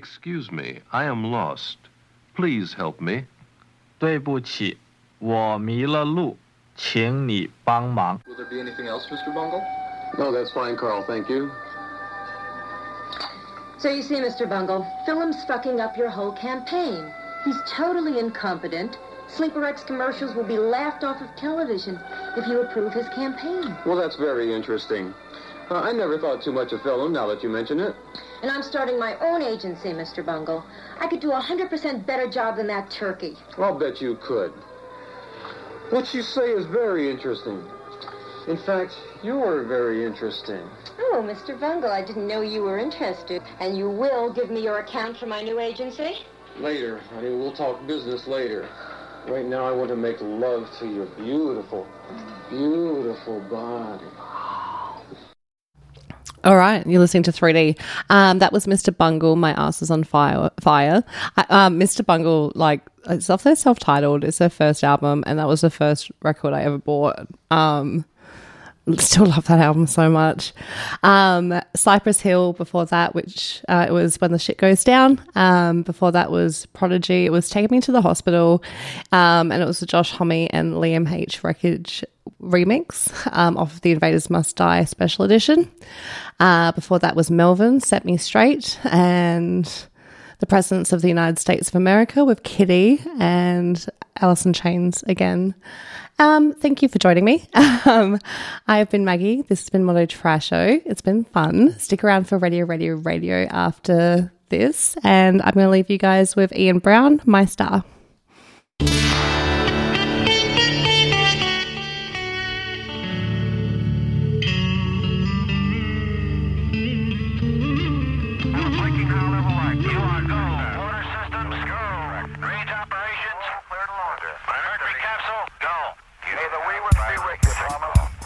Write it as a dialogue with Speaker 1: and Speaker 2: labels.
Speaker 1: Excuse me, I am lost. Please help me.
Speaker 2: 对不起，我迷了路，请你帮忙。
Speaker 3: Will there be anything else, Mr. Bungle?
Speaker 4: No, that's fine, Carl. Thank you.
Speaker 5: So you see, Mr. Bungle, Phillim's fucking up your whole campaign. He's totally incompetent. Sleeper X commercials will be laughed off of television if you approve his campaign.
Speaker 4: Well, that's very interesting. I never thought too much of Phillum, now that you mention it.
Speaker 5: And I'm starting my own agency, Mr. Bungle. I could do a 100% better job than that turkey.
Speaker 4: I'll bet you could. What you say is very interesting. In fact, you're very interesting.
Speaker 5: Oh, Mr. Bungle, I didn't know you were interested. And you will give me your account for my new agency?
Speaker 4: Later, honey. We'll talk business later. Right now, I want to make love to your beautiful, beautiful body.
Speaker 6: All right, you're listening to 3D. That was Mr. Bungle, My Ass Is on Fire. Mr. Bungle, like, it's off their self-titled. It's their first album, and that was the first record I ever bought. Still love that album so much. Cypress Hill before that, which it was When the Shit Goes Down. Before that was Prodigy. It was Take Me to the Hospital. And it was the Josh Homme and Liam H. Wreckage remix of the Invaders Must Die special edition. Before that was Melvin, Set Me Straight, and The Presidents of the United States of America with Kitty and Alice in Chains again. Thank you for joining me. I've been Maggie. This has been Moto Trash Show. It's been fun. Stick around for Radio after this. And I'm going to leave you guys with Ian Brown, My Star.
Speaker 7: Range operations, clear to launch.